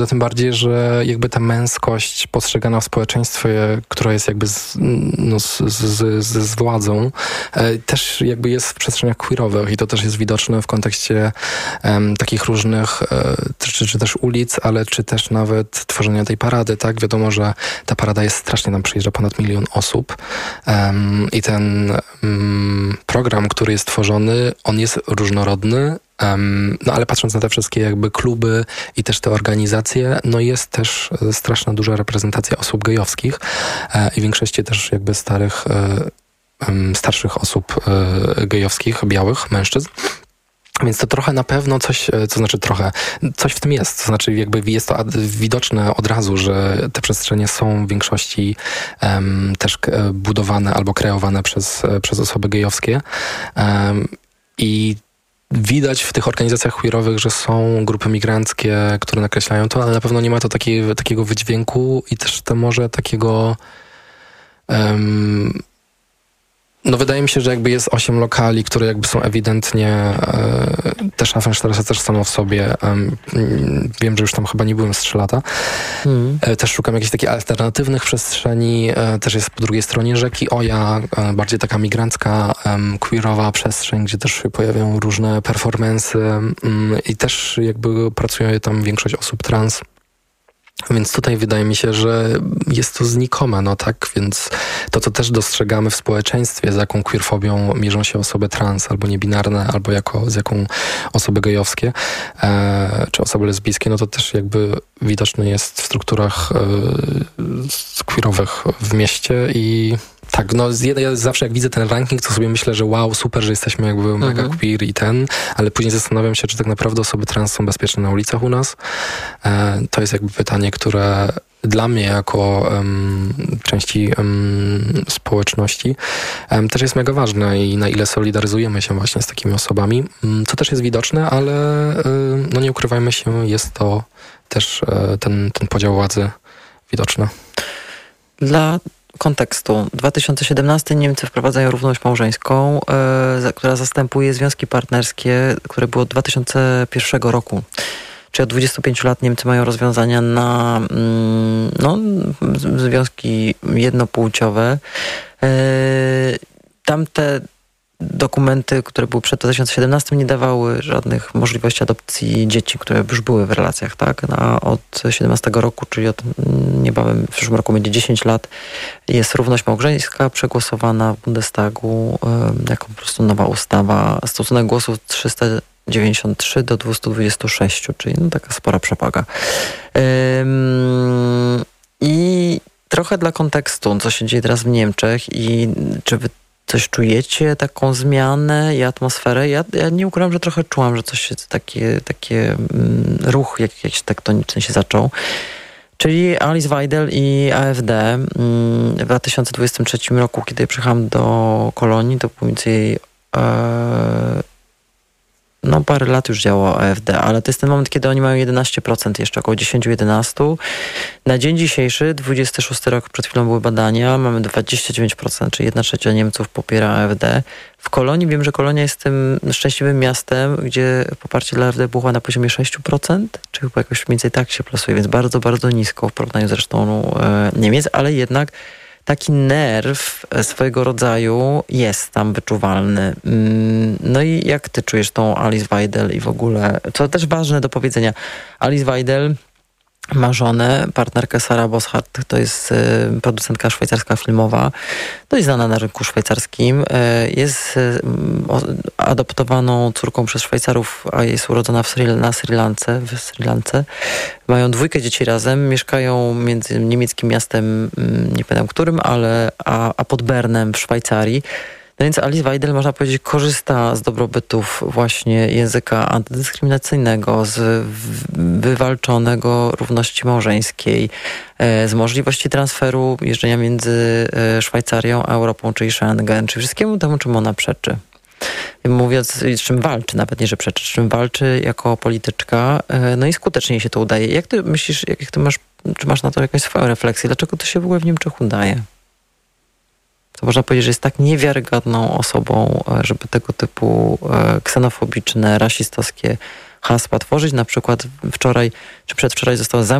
Tym bardziej, że jakby ta męskość postrzegana w społeczeństwie, która jest jakby z władzą, też jakby jest w przestrzeniach queerowych i to też jest widoczne w kontekście takich różnych, czy też ulic, ale czy też nawet tworzenia tej parady, tak? Wiadomo, że ta parada jest strasznie, nam przyjeżdża ponad 1 000 000 osób i ten program, który jest tworzony, on jest różnorodny, no ale patrząc na te wszystkie jakby kluby i też te organizacje, no jest też straszna duża reprezentacja osób gejowskich i w większości też jakby starszych osób gejowskich, białych mężczyzn. Więc to trochę na pewno coś, to znaczy trochę, coś w tym jest. To znaczy jakby jest to widoczne od razu, że te przestrzenie są w większości też budowane albo kreowane przez osoby gejowskie. I widać w tych organizacjach queerowych, że są grupy migranckie, które nakreślają to, ale na pewno nie ma to takiego wydźwięku i też to może takiego... No wydaje mi się, że jakby jest 8 lokali, które jakby są ewidentnie te Schaffenstraße też samo w sobie. Wiem, że już tam chyba nie byłem z 3 lata. Też szukam jakichś takich alternatywnych przestrzeni. Też jest po drugiej stronie rzeki Oja, bardziej taka migrancka, queerowa przestrzeń, gdzie też się pojawiają różne performance'y i też jakby pracuje tam większość osób trans. Więc tutaj wydaje mi się, że jest to znikome, no tak? Więc to, co też dostrzegamy w społeczeństwie, z jaką queerfobią mierzą się osoby trans, albo niebinarne, albo z jaką osoby gejowskie, czy osoby lesbijskie, no to też jakby widoczne jest w strukturach queerowych w mieście i tak, no ja zawsze jak widzę ten ranking, to sobie myślę, że wow, super, że jesteśmy jakby mega queer i ale później zastanawiam się, czy tak naprawdę osoby trans są bezpieczne na ulicach u nas. To jest jakby pytanie, które dla mnie jako części społeczności też jest mega ważne i na ile solidaryzujemy się właśnie z takimi osobami, co też jest widoczne, ale no nie ukrywajmy się, jest to też ten podział władzy widoczny. Dla kontekstu. 2017 Niemcy wprowadzają równość małżeńską, która zastępuje związki partnerskie, które było od 2001 roku. Czyli od 25 lat Niemcy mają rozwiązania na związki jednopłciowe. Tamte dokumenty, które były przed 2017, nie dawały żadnych możliwości adopcji dzieci, które już były w relacjach, tak? Od 2017 roku, czyli od niebawem w przyszłym roku będzie 10 lat, jest równość małżeńska przegłosowana w Bundestagu jako po prostu nowa ustawa. Stosunek głosów 393 do 226, czyli taka spora przewaga. I trochę dla kontekstu, co się dzieje teraz w Niemczech i czy wy coś czujecie, taką zmianę i atmosferę? Ja nie ukrywam, że trochę czułam, że coś się takie ruch jakiś tektoniczny się zaczął. Czyli Alice Weidel i AfD w 2023 roku, kiedy przyjechałam do Kolonii, to było mniej więcej parę lat już działało AfD, ale to jest ten moment, kiedy oni mają 11%, jeszcze około 10-11%. Na dzień dzisiejszy, 26 rok, przed chwilą były badania, mamy 29%, czyli 1/3 Niemców popiera AfD. W Kolonii wiem, że Kolonia jest tym szczęśliwym miastem, gdzie poparcie dla AfD było na poziomie 6%, czy chyba jakoś mniej więcej tak się plasuje, więc bardzo, bardzo nisko w porównaniu z resztą Niemiec, ale jednak taki nerw swojego rodzaju jest tam wyczuwalny. No i jak ty czujesz tą Alice Weidel i w ogóle, co też ważne do powiedzenia, Alice Weidel ma żonę, partnerkę Sarah Boschardt, to jest producentka szwajcarska filmowa, dość znana na rynku szwajcarskim. Jest adoptowaną córką przez Szwajcarów, a jest urodzona w Sri Lance. Mają 2 dzieci razem, mieszkają między niemieckim miastem, nie pamiętam którym, a pod Bernem w Szwajcarii. No więc Alice Weidel, można powiedzieć, korzysta z dobrobytów właśnie języka antydyskryminacyjnego, z wywalczonego równości małżeńskiej, z możliwości transferu jeżdżenia między Szwajcarią a Europą, czyli Schengen, czy wszystkiemu temu, czym ona przeczy. Mówiąc, z czym walczy, nawet nie, że przeczy, z czym walczy jako polityczka, no i skutecznie się to udaje. Jak ty myślisz, czy masz na to jakąś swoją refleksję, dlaczego to się w ogóle w Niemczech udaje? To można powiedzieć, że jest tak niewiarygodną osobą, żeby tego typu ksenofobiczne, rasistowskie hasła tworzyć. Na przykład wczoraj czy przedwczoraj została